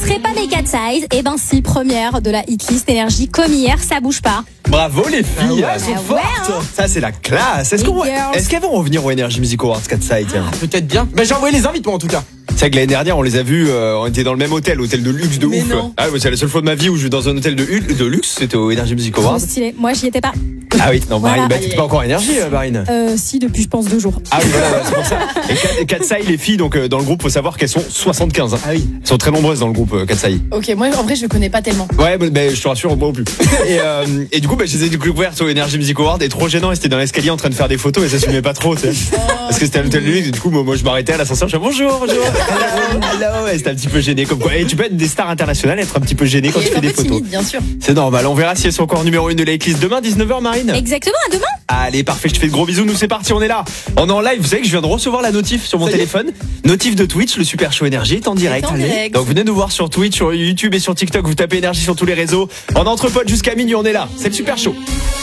serait pas des Cat Size. Eh ben si, première de la hitlist énergie comme hier, ça bouge pas. Bravo les filles, elles sont ouais, fortes. Ça c'est la classe. Est-ce qu'elles vont revenir au Energy Music Awards 4 Side? Peut-être bien. Mais j'ai envoyé les invites moi en tout cas. C'est vrai que l'année dernière on les a vus, on était dans le même hôtel de luxe de Mais ouf. non. Ah ouais, c'est la seule fois de ma vie où je vais dans un hôtel de luxe, c'était au Energy Music Awards. Trop stylé. Moi, j'y étais pas. Ah oui, non, Voilà. Marine, t'es pas encore Énergie, Marine. Si, depuis, je pense 2 jours. Ah oui, voilà, c'est pour ça. Et Katsai, les filles, donc dans le groupe, faut savoir qu'elles sont 75. Ah oui. Elles sont très nombreuses dans le groupe Katsai. Ok, moi en vrai je connais pas tellement. Ouais, mais je te rassure, moi non plus. Et du coup, je les ai découvertes au Energy Music Award et trop gênant, et c'était dans l'escalier en train de faire des photos et ça s'assumait pas trop, tu sais. Parce que c'était à l'hôtel de luxe, et du coup, moi je m'arrêtais à l'ascenseur, je disais bonjour. Hello, et c'était un petit peu gêné comme quoi. Et tu peux être des stars internationales, être un petit peu gêné quand Et tu fais un des peu photos. timide, bien sûr. C'est normal, on verra si elles sont encore numéro 1 de la hitlist demain 19h, Marine. Exactement, à demain. Allez, parfait, je te fais de gros bisous, nous c'est parti, on est là. On est en live, vous savez que je viens de recevoir la notif sur mon Ça y est. téléphone. Notif de Twitch, le Super Show Énergie est en direct. en direct. Donc venez nous voir sur Twitch, sur YouTube et sur TikTok, vous tapez Énergie sur tous les réseaux. En entre potes jusqu'à minuit, on est là, c'est le Super Show.